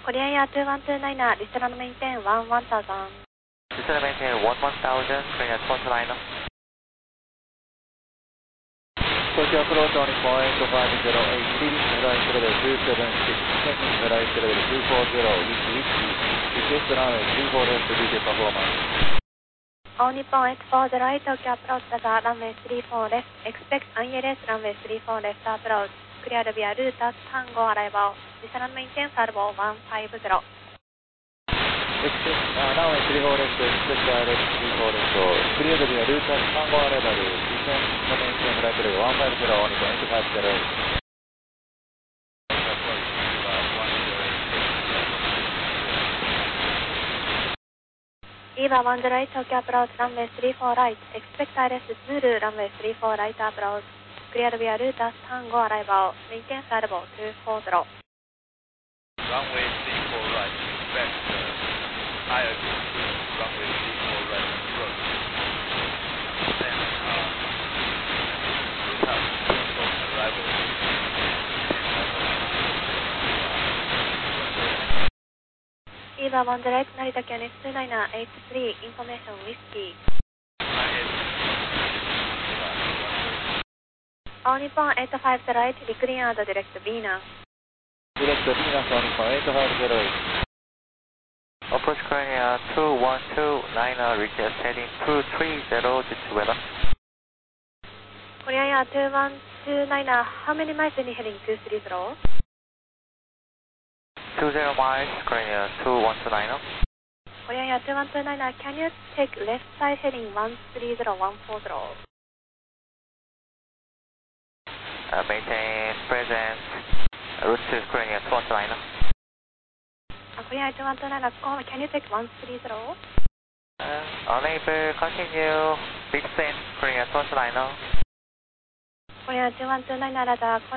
コリアンエア2129、リストランドメインテン11000。 リストランドメインテン11000、コリアントランスライナー。 Tokyo approach on point 508, right level 276, descending right level 240, request runway 34 left, repeat performance. All Nippon 840, Tokyo approach Data runway 34 left, expect ILS runway 34 left approach, clear via route at Tango arrival, descend maintain Salvo 150. Expect runway 34 left, expect ILS 34 left, clear via route at Tango arrival, descend maintain right level 150, Nippon 850. EVA 108, Tokyo approach runway 34 right, expect ILS Zulu runway 34 right approach, clear via route at Tango arrival, maintain Salvo 240. Runway 34 right, expect ILS runway 34 right approach. Then route at Tango arrival. EVA 108, Narita Canis 2983, information whiskey. All Nippon 850, decleared direct Venus. Direct Venus on Nippon 850. Approach Korea 2129, request heading 230, this weather. Korean Air 2129, how many miles in heading 230? 20 miles, Korea 2129. Korean Air 2129, can you take left side heading 130140? Maintain present, route to Korea 2129. Korean Air 2129, can you take 130? Unable, continue, descend, Korea 2129. Korean Air 2129, radar,